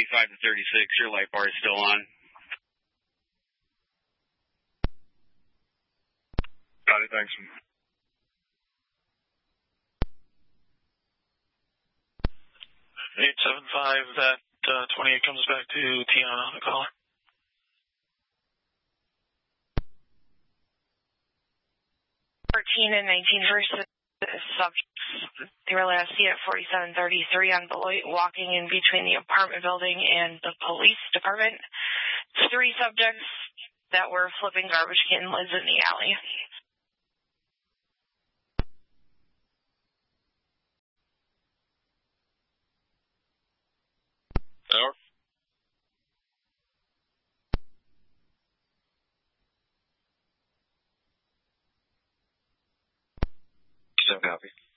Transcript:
35 to 36. Your light bar is still on. Got it, thanks. 875, that 28 comes back to Tiana on the call. And 19 versus subjects. They were last seen at 4733 on Beloit, walking in between the apartment building and the police department. 3 subjects that were flipping garbage can lids in the alley. Tower? Copy.